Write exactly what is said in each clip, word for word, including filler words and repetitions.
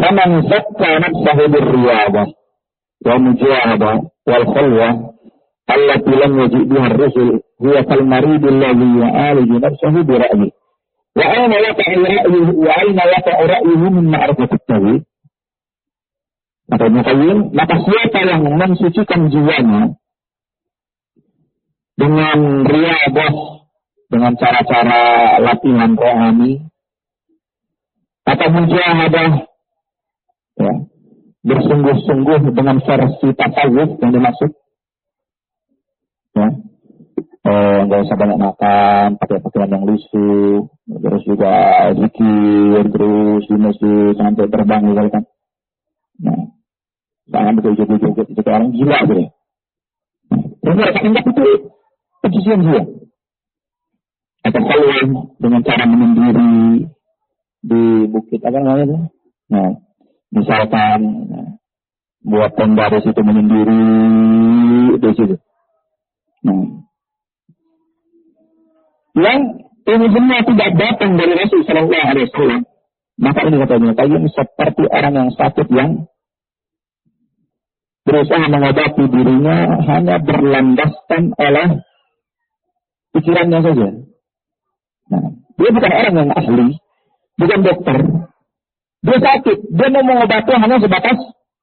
faman zakka nafsahu birriyadah wa mujahadah wal khulwah allati lam yajid biha ar-rusul huwa kal marid alladhi ya'aliju nafsahu bi ra'yihi wa ayna yaqa'u ra'yuhu wa ayna yaqa'u ra'yuhu min ma'rifati at-tawhid. Kata Ibnu Qayyim, maka siapa yang mensucikan jiwanya dengan riyadah, dengan cara-cara latihan rohani, atau mujahadah, ya, bersungguh-sungguh dengan versi tasawuf yang dimaksud, ya, eh, nggak usah banyak makan, pakai pakaian yang lusuh, terus juga zikir, terus di masjid sampai terbang, gitu kan. Nah, jangan betul-betul itu orang gila gitu. Terus mereka anggap itu pencucian jiwa. Atau kalau dengan cara menyendiri di bukit apa namanya itu? Nah, misalkan nah, buat tenda di situ menyendiri di situ. Nah, yang ini semua tidak datang dari Rasul Sallallahu Alaihi Wasallam. Maka ini katanya kayak seperti orang yang sakit yang berusaha mengobati dirinya hanya berlandaskan oleh pikirannya saja. Nah, dia bukan orang yang ahli, bukan dokter. Dia sakit, dia mau mengobati hanya sebatas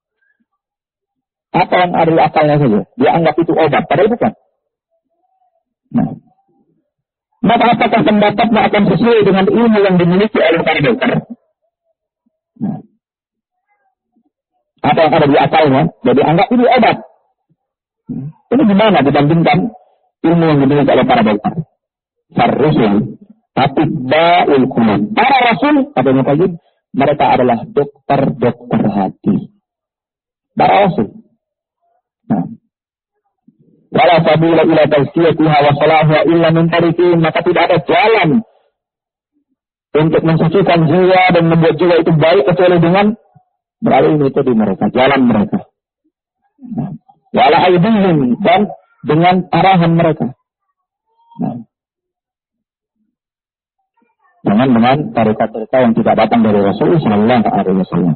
apa yang ada di akalnya saja. Dia anggap itu obat, padahal bukan. Nah, maka apakah pendapatnya akan sesuai dengan ilmu yang dimiliki oleh para dokter? Nah, apa yang ada di akalnya, jadi anggap itu obat. Ini gimana dibandingkan ilmu yang dimiliki oleh para dokter? Ar-Rusul, tapi ba'ul qulub. Para rasul, katanya Qayyim, mereka adalah dokter-dokter hati. Para rasul. Nah, wala sabila ila tazkiyatiha wa salahiha illa min tariqin, maka tidak ada jalan untuk mensucikan jiwa dan membuat jiwa itu baik kecuali dengan melalui metode mereka, jalan mereka. Nah, wala aidihim, dan dengan arahan mereka. Nah, jangan dengan tarekat-tarekat yang tidak datang dari Rasulullah Sallallahu Alaihi Wasallam.